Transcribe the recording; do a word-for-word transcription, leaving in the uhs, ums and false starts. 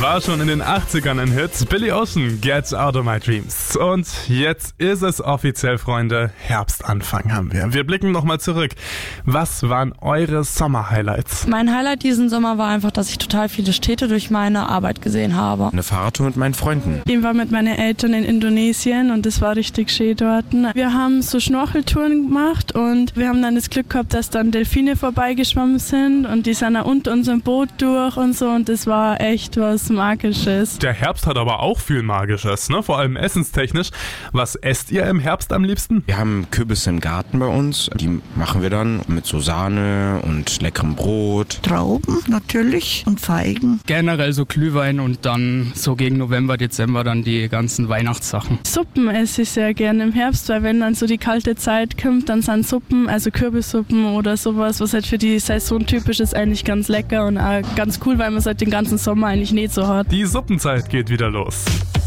war schon in den achtzigern ein Hit. Billy Ocean, Get Out of My Dreams. Und jetzt ist es offiziell, Freunde. Herbstanfang haben wir. Wir blicken nochmal zurück. Was waren eure Sommer-Highlights? Mein Highlight diesen Sommer war einfach, dass ich total viele Städte durch meine Arbeit gesehen habe. Eine Fahrradtour mit meinen Freunden. Ich war mit meinen Eltern in Indonesien und es war richtig schön dort. Wir haben so Schnorcheltouren gemacht und wir haben dann das Glück gehabt, dass dann Delfine vorbeigeschwommen sind und die sind dann unter unserem Boot durch und so und das war echt was Magisches. Der Herbst hat aber auch viel Magisches, ne? Vor allem essenstechnisch. Was esst ihr im Herbst am liebsten? Wir haben Kürbisse im Garten bei uns. Die machen wir dann mit so Sahne und leckerem Brot. Trauben natürlich und Feigen. Generell so Glühwein und dann so gegen November, Dezember dann die ganzen Weihnachtssachen. Suppen esse ich sehr gerne im Herbst, weil wenn dann so die kalte Zeit kommt, dann sind Suppen, also Kürbissuppen oder sowas, was halt für die Saison typisch ist, eigentlich ganz lecker und auch ganz cool, weil man es halt den ganzen Sommer eigentlich nicht so hat. Die Suppenzeit geht wieder los.